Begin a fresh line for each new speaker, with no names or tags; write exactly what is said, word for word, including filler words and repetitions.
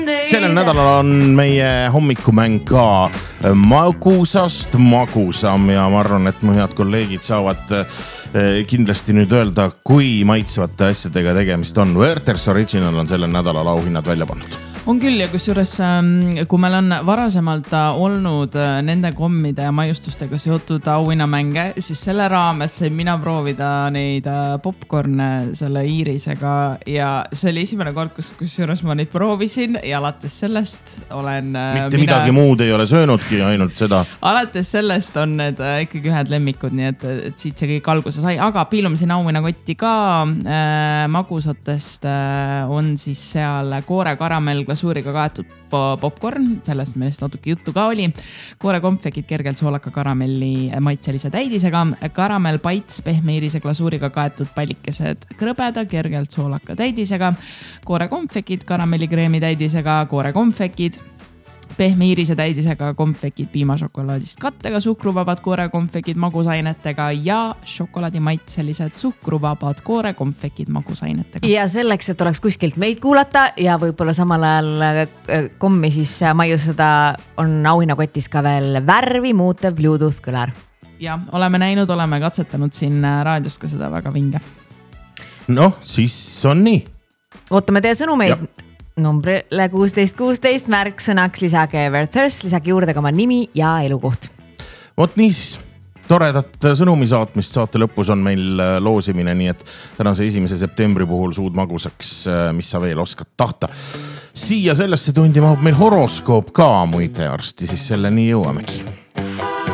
Sellel nädalal on meie hommikumäng ka magusast magusam ja ma arvan, et mu head kolleegid saavad kindlasti nüüd öelda, kui maitsvate asjadega tegemist on. Werther's Original on sellel nädalal auhinnad välja pannud.
On küll ja kusjuures, kui meil on varasemalt olnud nende kommide ja maiustustega seotud auhinnamänge, siis selle raames sain mina proovida neid popcorne selle iirisega ja see oli esimene kord, kus kusjuures ma neid proovisin ja alates sellest olen...
Mitte mina... midagi muud ei ole söönudki, ainult seda.
Alates sellest on need ikkagi ühed lemmikud, nii et, et siit see kõik alguse sai, aga piilume siin auhinnakotti ka äh, magusatest äh, on siis seal koore karamell glasuuriga kaetud popcorn, sellest millest natuke juttu ka oli. Koore konfekid kergelt soolaka karamelli maitselise täidisega, karamell paits pehme iirise glasuuriga kaetud pallikesed krõbeda kergelt soolaka täidisega, koore konfekid karamellikreemi täidisega, koore konfekid pehme iirise täidisega konfekid piimašokolaadist kattega, suhkruvabad koore konfekid magusainetega ja šokolaadimaitselised suhkruvabad koore konfekid magusainetega.
Ja selleks, et oleks kuskilt meid kuulata ja võib-olla samal ajal kommi siis maiustada, on auhinnakotis ka veel värvi muutev Bluetooth kõlar.
Ja oleme näinud, oleme katsetanud siin raadios ka seda väga vinge.
Noh, siis on nii.
Ootame teie sõnumeid. Numbrile kuusteist kuusteist märksõnaks lisage Werther's, lisage juurde ka oma nimi ja elukoht.
Vot nii siis toredat sõnumi saatmist saate lõpus on meil loosimine, nii et tänase esimese septembri puhul suud magusaks, mis sa veel oskad tahta. Siia sellesse tundi mahub meil horoskoop ka muide arsti, siis selleni jõuamegi.